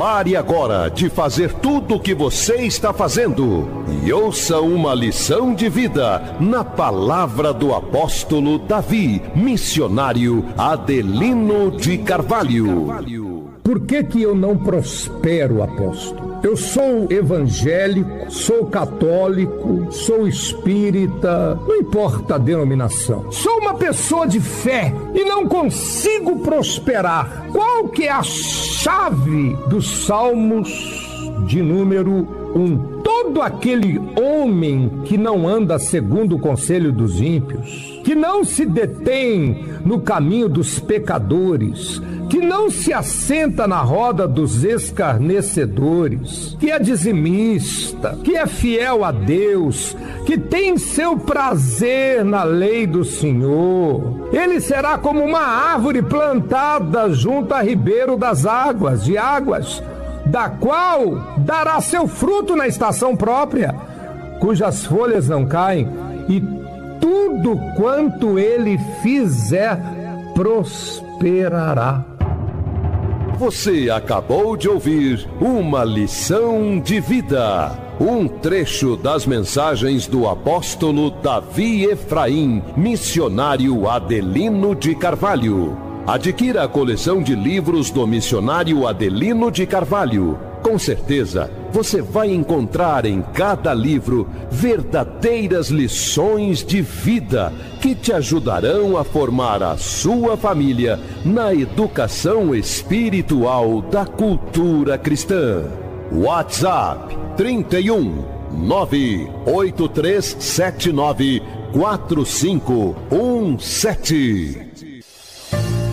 Pare agora de fazer tudo o que você está fazendo e ouça uma lição de vida na palavra do apóstolo Davi, missionário Adelino de Carvalho. Por que eu não prospero, apóstolo? Eu sou evangélico, sou católico, sou espírita, não importa a denominação. Sou uma pessoa de fé e não consigo prosperar. Qual que é a chave dos Salmos de número 1? Todo aquele homem que não anda segundo o conselho dos ímpios, que não se detém no caminho dos pecadores, que não se assenta na roda dos escarnecedores, que é dizimista, que é fiel a Deus, que tem seu prazer na lei do Senhor, ele será como uma árvore plantada junto a ribeiro das águas, da qual dará seu fruto na estação própria, cujas folhas não caem, e tudo quanto ele fizer prosperará. Você acabou de ouvir uma lição de vida, um trecho das mensagens do apóstolo Davi Efraim, missionário Adelino de Carvalho. Adquira a coleção de livros do missionário Adelino de Carvalho. Com certeza, você vai encontrar em cada livro verdadeiras lições de vida que te ajudarão a formar a sua família na educação espiritual da cultura cristã. WhatsApp 31 98379 4517.